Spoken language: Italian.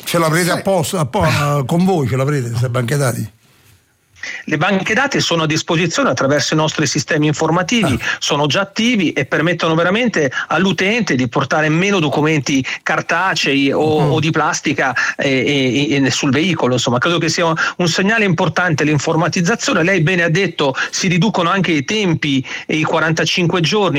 Ce l'avrete apposta con voi, ce l'avrete queste banche dati? Le banche dati sono a disposizione attraverso i nostri sistemi informativi, sono già attivi e permettono veramente all'utente di portare meno documenti cartacei o di plastica sul veicolo. Insomma, credo che sia un segnale importante l'informatizzazione. Lei bene ha detto, si riducono anche i tempi e i 45 giorni